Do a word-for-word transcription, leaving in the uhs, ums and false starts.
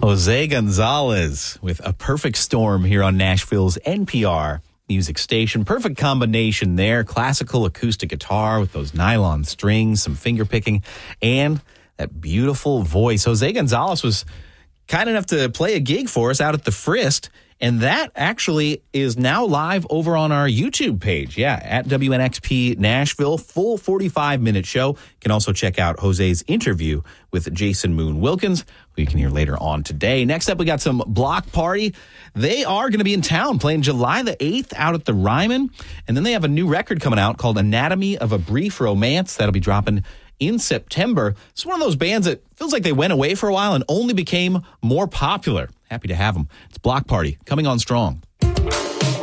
Jose Gonzalez with A Perfect Storm here on Nashville's N P R music station. Perfect combination there. Classical acoustic guitar with those nylon strings, some finger picking, and that beautiful voice. Jose Gonzalez was kind enough to play a gig for us out at the Frist, and that actually is now live over on our YouTube page. Yeah, at W N X P Nashville, full forty-five minute show. You can also check out Jose's interview with Jason Moon Wilkins, who you can hear later on today. Next up, we got some Block Party. They are going to be in town playing July the eighth out at the Ryman. And then they have a new record coming out called Anatomy of a Brief Romance. That'll be dropping in September. It's one of those bands that feels like they went away for a while and only became more popular. Happy to have them. It's Block Party, coming on strong.